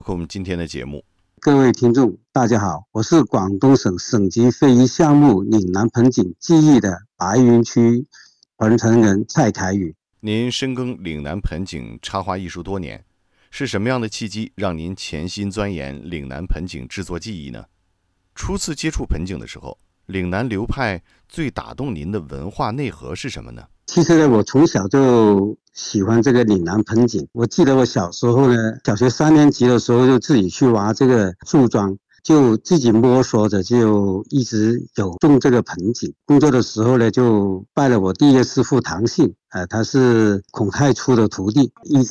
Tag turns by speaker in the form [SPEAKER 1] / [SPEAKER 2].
[SPEAKER 1] 和我们今天的节目。
[SPEAKER 2] 各位听众，大家好，我是广东省省级非遗项目岭南盆景技艺的白云区传承人蔡凯宇。
[SPEAKER 1] 您深耕岭南盆景插花艺术多年，是什么样的契机让您潜心钻研岭南盆景制作技艺呢？初次接触盆景的时候，岭南流派最打动您的文化内核是什么呢？
[SPEAKER 2] 其实呢，我从小就喜欢这个岭南盆景。我记得我小时候呢，小学3年级的时候就自己去挖这个树桩，就自己摸索着就一直有种这个盆景。工作的时候呢，就拜了我第一个师傅唐信，他是孔太初的徒弟，一